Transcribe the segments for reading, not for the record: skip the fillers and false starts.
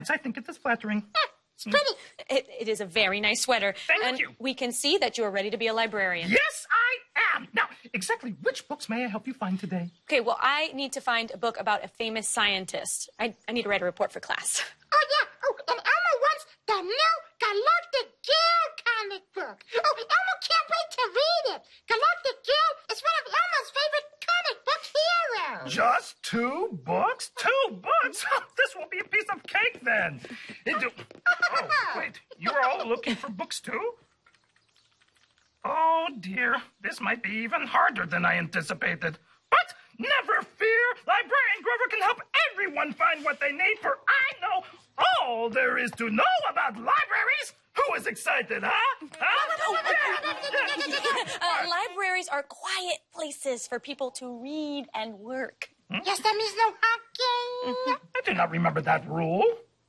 I think it is flattering. It's pretty. It is a very nice sweater. Thank you. We can see that you are ready to be a librarian. Yes, I am. Now, exactly which books may I help you find today? Okay, well, I need to find a book about a famous scientist. I need to write a report for class. Oh, yeah. Oh, and Elmo wants the new Galactic Gale comic book. Oh, Elmo can't wait to read it. Galactic Gale is one of Elmo's favorite comic book heroes. Just 2 books? 2 books? This will be a piece of cake, then. Oh, wait. You're all looking for books, too? Oh, dear. This might be even harder than I anticipated. But never fear. Librarian Grover can help everyone find what they need, for I know all there is to know about libraries. Who is excited, huh? Libraries are quiet places for people to read and work. Yes, that means no honking. I do not remember that rule.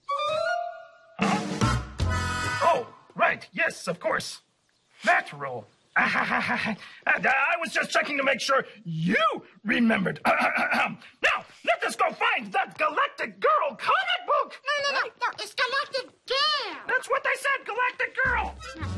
Huh? Oh, right. Yes, of course. That rule. I was just checking to make sure you remembered. Now, let us go find that Galactic Girl comic book. No. It's Galactic Gale. That's what I said, Galactic Girl.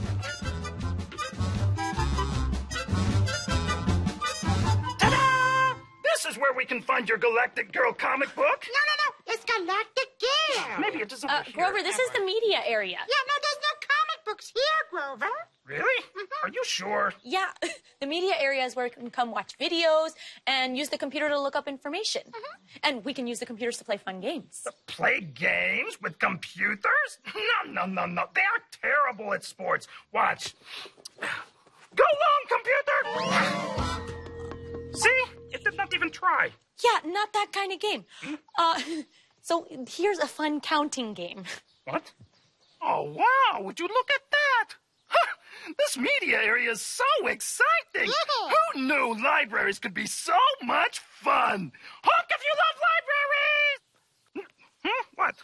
Ta-da! This is where we can find your Galactic Girl comic book. No. It's Galactic Gale. Maybe it is over here. Grover, this is the media area. Yeah, no, there's no comic books here, Grover. Really? Are you sure? Yeah, the media area is where you can come watch videos and use the computer to look up information. And we can use the computers to play fun games. Play games with computers? No. They are terrible at sports. Watch. Go long, computer! See? It did not even try. Yeah, not that kind of game. So here's a fun counting game. What? Oh, wow. Would you look at that? This media area is so exciting. Who knew libraries could be so much fun? Honk if you love libraries! What?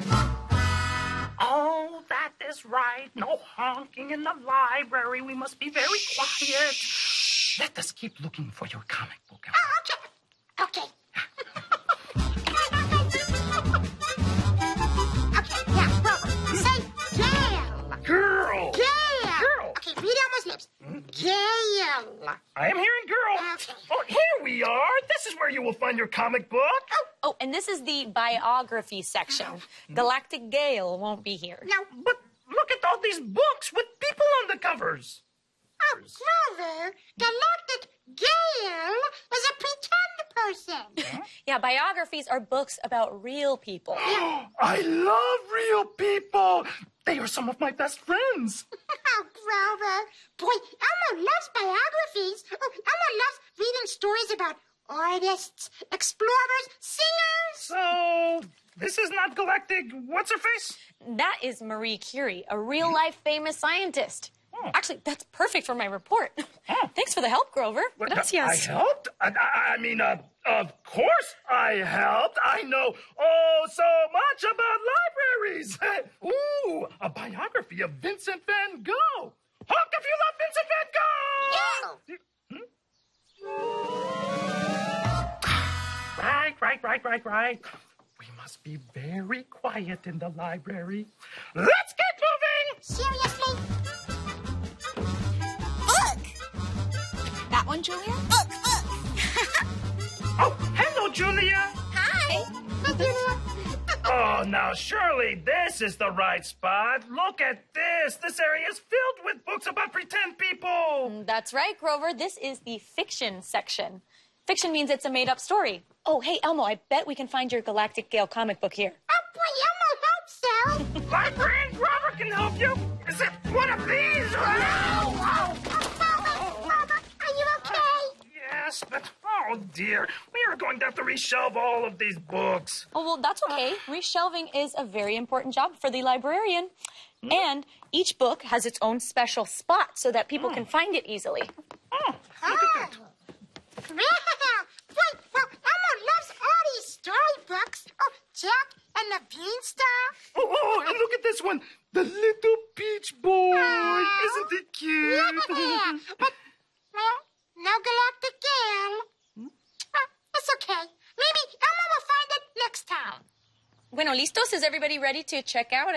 Oh, that is right. No honking in the library. We must be very quiet. Let us keep looking for your comic book. Okay. Yeah, Grover. Say Gale. Girl. Okay, read Elmo's lips. Gale. I am hearing girl. Okay. Oh, here we are. This is where you will find your comic book. Oh, and this is the biography section. Galactic Gale won't be here. No. But look at all these books with people on the covers. Oh, Grover, Galactic Gale is a pretend person. Yeah, biographies are books about real people. I love real people. They are some of my best friends. Oh, Grover. Boy, Elmo loves biographies. Oh, Elmo loves reading stories about artists, explorers, singers. So, this is not Galactic What's-Her-Face? That is Marie Curie, a real-life famous scientist. Actually, that's perfect for my report. Thanks for the help, Grover. Gracias. I helped? I mean, of course I helped. I know so much about libraries. Ooh, a biography of Vincent van Gogh. Honk if you love Vincent van Gogh! Right. We must be very quiet in the library. Let's get moving! Seriously? That one, Julia? Look. Oh, hello, Julia. Hi. Hi, Julia. Oh, now surely this is the right spot. Look at this. This area is filled with books about pretend people. That's right, Grover. This is the fiction section. Fiction means it's a made-up story. Oh, hey, Elmo, I bet we can find your Galactic Gale comic book here. Oh, boy, Elmo hopes so. Librarian Grover can help you. Is it one of these? Are you okay? Yes, but oh dear, we are going to have to reshelve all of these books. Oh, well, that's okay. Reshelving is a very important job for the librarian. And each book has its own special spot so that people can find it easily. Oh, look at that. Well, Elmo loves all these storybooks. Oh, Jack and the Beanstalk. Oh, and look at this one. The Little Peach Boy. Isn't he cute? Yeah. But, well, no Galactic Gale. It's okay. Maybe Elmo will find it next time. Bueno, listos? Is everybody ready to check out